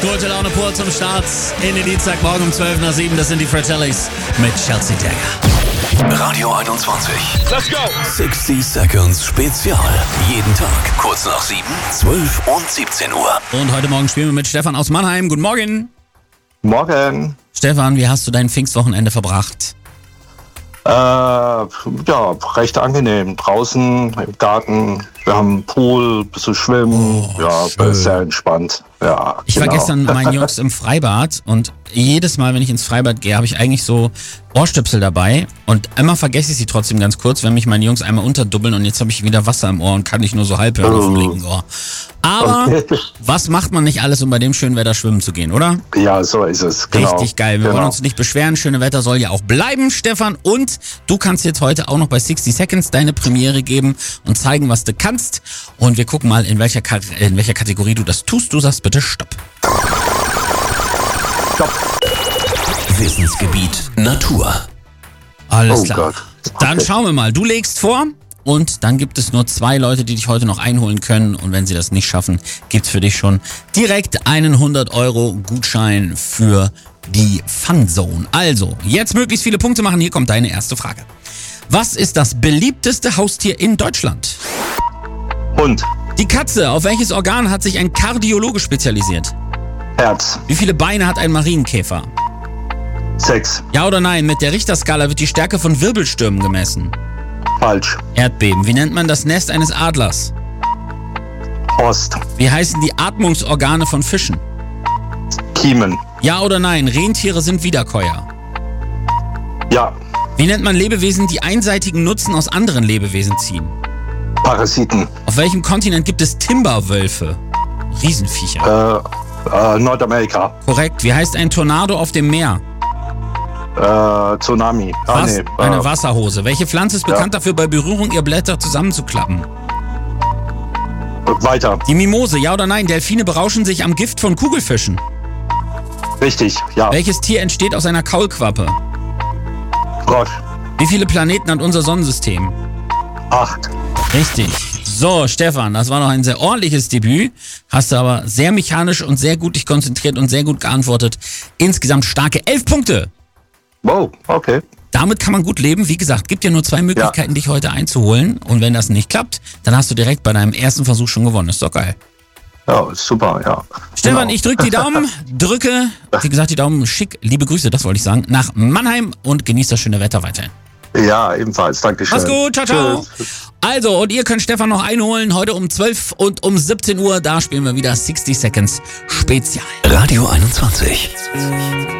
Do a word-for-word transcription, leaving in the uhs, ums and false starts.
Gute Laune pur zum Start in den Dienstagmorgen um zwölf nach sieben. Das sind die Fratellis mit Chelsea Dagger. Radio einundzwanzig. Let's go! sixty Seconds Spezial. Jeden Tag kurz nach sieben, zwölf und siebzehn Uhr. Und heute Morgen spielen wir mit Stefan aus Mannheim. Guten Morgen. Morgen. Stefan, wie hast du dein Pfingstwochenende verbracht? Äh, ja, recht angenehm. Draußen im Garten. Wir haben einen Pool, ein bisschen schwimmen. Oh, ja, schön. sehr entspannt. Ja, Ich genau. war gestern mit meinen Jungs im Freibad und jedes Mal, wenn ich ins Freibad gehe, habe ich eigentlich so Ohrstöpsel dabei und immer vergesse ich sie trotzdem ganz kurz, wenn mich meine Jungs einmal unterdubbeln und jetzt habe ich wieder Wasser im Ohr und kann nicht nur so halb hören auf dem linken Ohr. Aber Okay. was macht man nicht alles, um bei dem schönen Wetter schwimmen zu gehen, oder? Ja, so ist es. Genau. Richtig geil. Wir genau. wollen uns nicht beschweren. Schöne Wetter soll ja auch bleiben, Stefan. Und du kannst jetzt heute auch noch bei sixty Seconds deine Premiere geben und zeigen, was du kannst. Und wir gucken mal, in welcher, Ka- in welcher Kategorie du das tust. Du sagst bitte Stopp. Wissensgebiet Natur. Alles Oh klar. Gott. Dann Okay. schauen wir mal. Du legst vor und dann gibt es nur zwei Leute, die dich heute noch einholen können. Und wenn sie das nicht schaffen, gibt's für dich schon direkt einen hundert Euro Gutschein für die Funzone. Also, jetzt möglichst viele Punkte machen. Hier kommt deine erste Frage. Was ist das beliebteste Haustier in Deutschland? Hund, Die Katze. Auf welches Organ hat sich ein Kardiologe spezialisiert? Herz, Wie viele Beine hat ein Marienkäfer? Sex, Ja oder nein? Mit der Richterskala wird die Stärke von Wirbelstürmen gemessen. falsch, Erdbeben. Wie nennt man das Nest eines Adlers? Horst, Wie heißen die Atmungsorgane von Fischen? Kiemen, Ja oder nein? Rentiere sind Wiederkäuer. ja, Wie nennt man Lebewesen, die einseitigen Nutzen aus anderen Lebewesen ziehen? Parasiten, Auf welchem Kontinent gibt es Timberwölfe? Riesenviecher. äh, äh, Nordamerika, Korrekt. Wie heißt ein Tornado auf dem Meer? äh, Tsunami, ah, Was? nee, Eine äh, Wasserhose. Welche Pflanze ist bekannt dafür, bei Berührung ihr Blätter zusammenzuklappen? weiter, Die Mimose. Ja oder nein? Delfine berauschen sich am Gift von Kugelfischen. richtig, ja, Welches Tier entsteht aus einer Kaulquappe? Frosch, Wie viele Planeten hat unser Sonnensystem? acht, Richtig. So, Stefan, das war noch ein sehr ordentliches Debüt. Hast du aber sehr mechanisch und sehr gut dich konzentriert und sehr gut geantwortet. Insgesamt starke elf Punkte. wow, okay, Damit kann man gut leben. Wie gesagt, gibt ja nur zwei Möglichkeiten, dich heute einzuholen. Und wenn das nicht klappt, dann hast du direkt bei deinem ersten Versuch schon gewonnen. Ist doch geil. ja, super, ja. Stefan, Genau. ich drücke die Daumen, drücke, wie gesagt, die Daumen schick. Liebe Grüße, das wollte ich sagen, nach Mannheim und genieß das schöne Wetter weiterhin. Ja, ebenfalls, danke schön. Mach's gut, ciao, ciao. Tschüss. Also, und ihr könnt Stefan noch einholen, heute um zwölf und um siebzehn Uhr, da spielen wir wieder sixty Seconds Spezial. Radio einundzwanzig.